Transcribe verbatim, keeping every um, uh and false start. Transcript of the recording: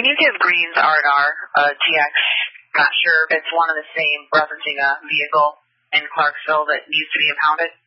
you give Green's R and R uh, T X, not sure if it's one and the same referencing a vehicle in Clarksville that needs to be impounded?